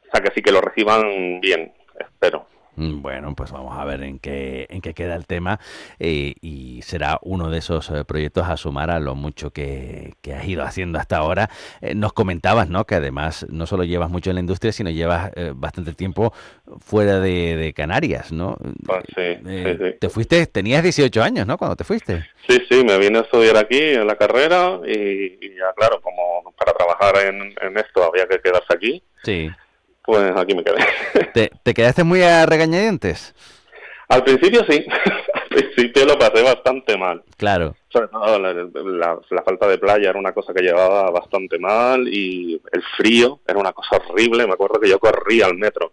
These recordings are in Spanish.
O sea, que sí que lo reciban bien, espero. Bueno, pues vamos a ver en qué queda el tema, y será uno de esos proyectos a sumar a lo mucho que has ido haciendo hasta ahora. Nos comentabas, ¿no?, que además no solo llevas mucho en la industria, sino llevas bastante tiempo fuera de Canarias, ¿no? Pues sí. Te fuiste, tenías 18 años, ¿no?, cuando te fuiste. Sí, me vine a estudiar aquí en la carrera y ya claro, como para trabajar en esto había que quedarse aquí. Sí. Pues aquí me quedé. ¿Te quedaste muy a regañadientes? Al principio sí, al principio lo pasé bastante mal. Claro. Sobre todo la falta de playa era una cosa que llevaba bastante mal y el frío era una cosa horrible. Me acuerdo que yo corría al metro.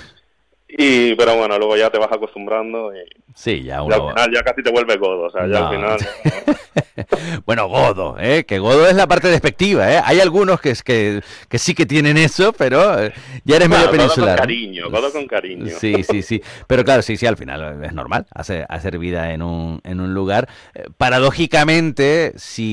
Pero bueno, luego ya te vas acostumbrando y sí, ya al final ya casi te vuelves godo, o sea, no. Ya al final... Bueno, godo, que godo es la parte despectiva, Hay algunos que sí que tienen eso, pero ya eres medio peninsular. Godo con cariño. Sí. Pero claro, sí, al final es normal hacer vida en un lugar. Paradójicamente,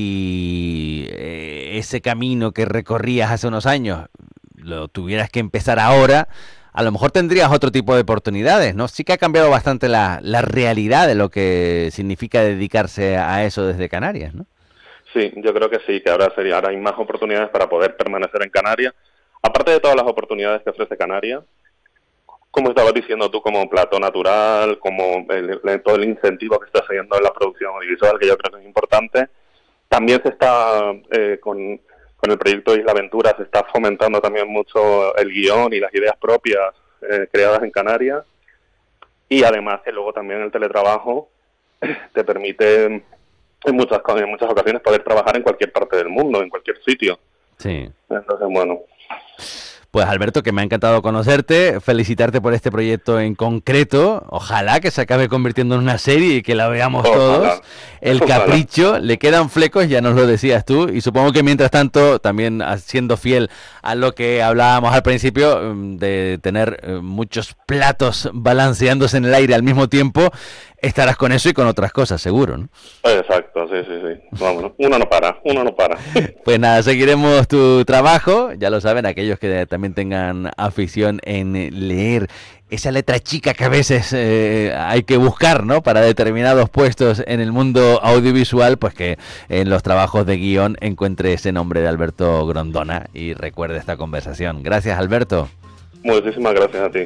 si ese camino que recorrías hace unos años lo tuvieras que empezar ahora, a lo mejor tendrías otro tipo de oportunidades, ¿no? Sí que ha cambiado bastante la realidad de lo que significa dedicarse a eso desde Canarias, ¿no? Sí, yo creo que sí, que ahora hay más oportunidades para poder permanecer en Canarias. Aparte de todas las oportunidades que ofrece Canarias, como estabas diciendo tú, como plato natural, como todo el incentivo que está haciendo en la producción audiovisual, que yo creo que es importante, también se está con el proyecto Isla Aventura se está fomentando también mucho el guión y las ideas propias creadas en Canarias, y además que luego también el teletrabajo te permite en muchas ocasiones poder trabajar en cualquier parte del mundo, en cualquier sitio. Sí. Entonces, bueno... Pues Alberto, que me ha encantado conocerte, felicitarte por este proyecto en concreto, ojalá que se acabe convirtiendo en una serie y que la veamos todos. El Capricho, le quedan flecos, ya nos lo decías tú, y supongo que mientras tanto, también siendo fiel a lo que hablábamos al principio, de tener muchos platos balanceándose en el aire al mismo tiempo, estarás con eso y con otras cosas, seguro, ¿no? Exacto, sí. Vámonos, uno no para. Pues nada, seguiremos tu trabajo, ya lo saben, aquellos que también tengan afición en leer esa letra chica que a veces hay que buscar, ¿no?, para determinados puestos en el mundo audiovisual, pues que en los trabajos de guión encuentre ese nombre de Alberto Grondona y recuerde esta conversación. Gracias, Alberto. Muchísimas gracias a ti.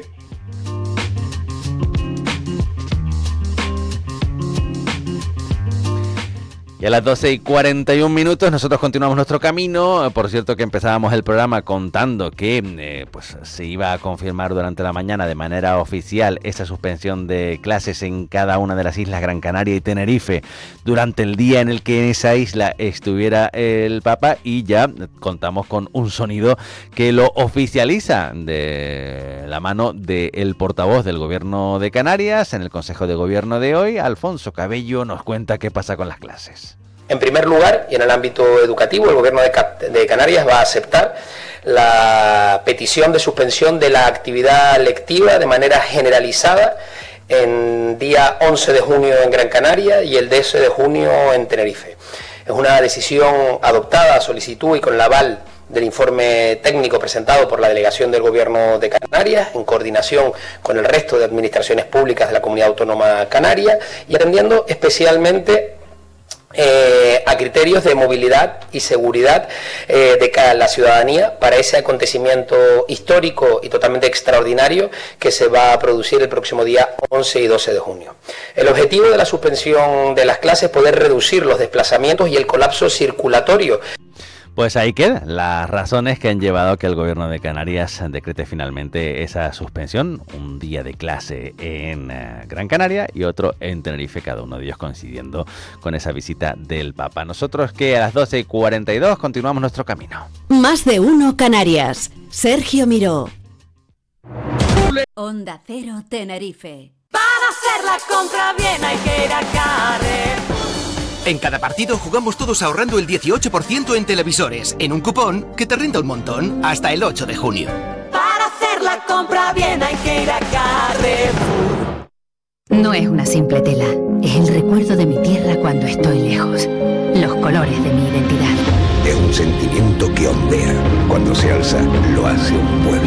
Y a las 12:41 nosotros continuamos nuestro camino. Por cierto, que empezábamos el programa contando que pues se iba a confirmar durante la mañana de manera oficial esa suspensión de clases en cada una de las islas Gran Canaria y Tenerife durante el día en el que en esa isla estuviera el Papa, y ya contamos con un sonido que lo oficializa de la mano del portavoz del Gobierno de Canarias en el Consejo de Gobierno de hoy. Alfonso Cabello nos cuenta qué pasa con las clases. En primer lugar, y en el ámbito educativo, el Gobierno de Canarias va a aceptar la petición de suspensión de la actividad lectiva de manera generalizada en día 11 de junio en Gran Canaria y el 12 de junio en Tenerife. Es una decisión adoptada a solicitud y con el aval del informe técnico presentado por la Delegación del Gobierno de Canarias, en coordinación con el resto de administraciones públicas de la Comunidad Autónoma Canaria, y atendiendo especialmente a criterios de movilidad y seguridad de la ciudadanía para ese acontecimiento histórico y totalmente extraordinario que se va a producir el próximo día 11 y 12 de junio. El objetivo de la suspensión de las clases es poder reducir los desplazamientos y el colapso circulatorio. Pues ahí quedan las razones que han llevado a que el Gobierno de Canarias decrete finalmente esa suspensión, un día de clase en Gran Canaria y otro en Tenerife, cada uno de ellos coincidiendo con esa visita del Papa. Nosotros, que a las 12:42 continuamos nuestro camino. Más de uno Canarias. Sergio Miró. Onda Cero Tenerife. Para hacer la compra bien hay que ir a Carrefour. En cada partido jugamos todos ahorrando el 18% en televisores, en un cupón que te rinde un montón hasta el 8 de junio. Para hacer la compra bien hay que ir a Carrefour. No es una simple tela, es el recuerdo de mi tierra cuando estoy lejos. Los colores de mi identidad. Es un sentimiento que ondea. Cuando se alza, lo hace un pueblo.